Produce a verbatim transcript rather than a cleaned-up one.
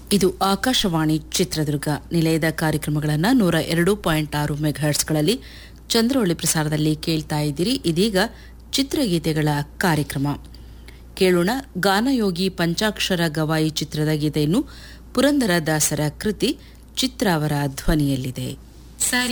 ಇದು ಆಕಾಶವಾಣಿ ಚಿತ್ರದುರ್ಗ ನಿಲಯದ ಕಾರ್ಯಕ್ರಮಗಳನ್ನು ನೂರ ಎರಡು ಪಾಯಿಂಟ್ ಆರು ಮೆಗಾಹರ್ಟ್ಸ್ಗಳಲ್ಲಿ ಚಂದ್ರವಳ್ಳಿ ಪ್ರಸಾರದಲ್ಲಿ ಕೇಳ್ತಾ ಇದ್ದೀರಿ. ಇದೀಗ ಚಿತ್ರಗೀತೆಗಳ ಕಾರ್ಯಕ್ರಮ ಕೇಳೋಣ. ಗಾನಯೋಗಿ ಪಂಚಾಕ್ಷರ ಗವಾಯಿ ಚಿತ್ರದ ಗೀತೆಯನ್ನು ಪುರಂದರದಾಸರ ಕೃತಿ ಚಿತ್ರ ಅವರ ಧ್ವನಿಯಲ್ಲಿದೆ.